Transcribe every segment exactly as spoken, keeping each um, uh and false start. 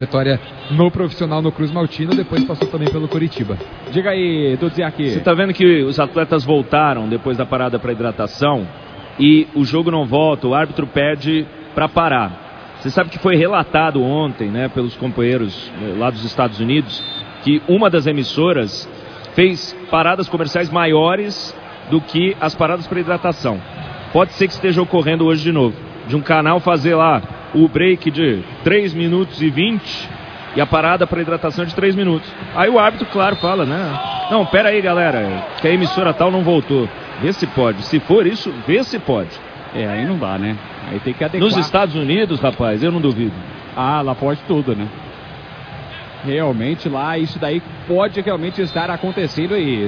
trajetória no profissional no Cruz Maltino, depois passou também pelo Coritiba. Diga aí, Dudziak. Você tá vendo que os atletas voltaram depois da parada para hidratação e o jogo não volta, o árbitro pede para parar. Você sabe que foi relatado ontem, né, pelos companheiros lá dos Estados Unidos, que uma das emissoras fez paradas comerciais maiores do que as paradas para hidratação. Pode ser que esteja ocorrendo hoje de novo, de um canal fazer lá o break de três minutos e vinte e a parada para hidratação de três minutos. Aí o árbitro, claro, fala, né? Não, pera aí, galera, que a emissora tal não voltou. Vê se pode. Se for isso, vê se pode. É, aí não dá, né? Aí tem que adequar. Nos Estados Unidos, rapaz, eu não duvido. Ah, lá pode tudo, né? Realmente lá, isso daí pode realmente estar acontecendo aí.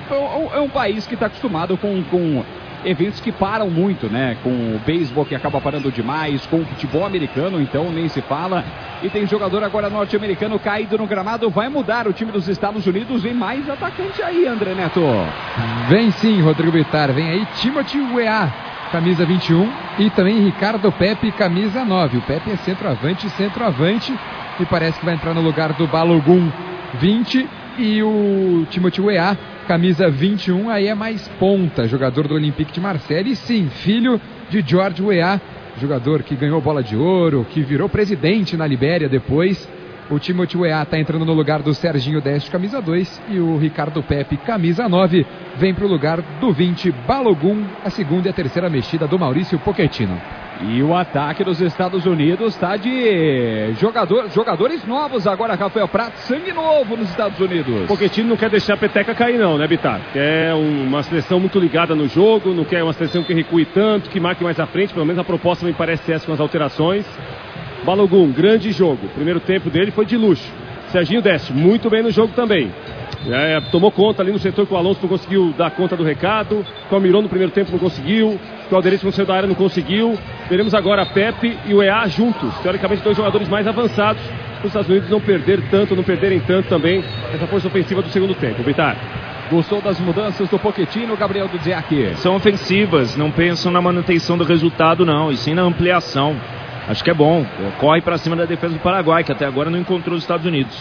É um país que está acostumado com... com eventos que param muito, né? Com o beisebol que acaba parando demais, com o futebol americano, então nem se fala. E tem jogador agora norte-americano caído no gramado. Vai mudar o time dos Estados Unidos. Vem mais atacante aí, André Neto. Vem sim, Rodrigo Bittar. Vem aí Timothy Weah, camisa vinte e um. E também Ricardo Pepi, camisa nove. O Pepi é centroavante, centroavante. E parece que vai entrar no lugar do Balogun, vinte. E o Timothy Weah, camisa vinte e um, aí é mais ponta, jogador do Olympique de Marseille, e sim, filho de George Weah, jogador que ganhou bola de ouro, que virou presidente na Libéria depois. O Timothy Weah está entrando no lugar do Serginho Deste, camisa dois, e o Ricardo Pepi, camisa nove, vem para o lugar do vinte, Balogun, a segunda e a terceira mexida do Maurício Pochettino. E o ataque dos Estados Unidos está de jogador, jogadores novos agora, Rafael Prats, sangue novo nos Estados Unidos. O Pochettino não quer deixar a peteca cair não, né, Bittar? Quer uma seleção muito ligada no jogo, não quer uma seleção que recue tanto, que marque mais à frente, pelo menos a proposta me parece essa com as alterações. Balogun, grande jogo, o primeiro tempo dele foi de luxo. Serginho Deste, muito bem no jogo também. É, tomou conta ali no setor que o Alonso não conseguiu dar conta do recado, que o Almiron no primeiro tempo não conseguiu, que o Alderete no centro da área não conseguiu. Veremos agora a Pepe e o Weah juntos, teoricamente dois jogadores mais avançados, para os Estados Unidos não perder tanto, não perderem tanto também essa força ofensiva do segundo tempo. Bittar. Gostou das mudanças do Pochettino, Gabriel Dudziak? São ofensivas, não pensam na manutenção do resultado não, e sim na ampliação. Acho que é bom, corre para cima da defesa do Paraguai, que até agora não encontrou os Estados Unidos.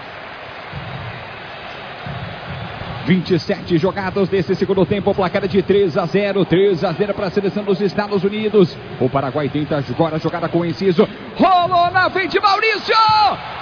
vinte e sete jogadas desse segundo tempo, o placar é de três a zero, três a zero para a seleção dos Estados Unidos. O Paraguai tenta agora a jogada com o Enciso, rolou na frente, Maurício!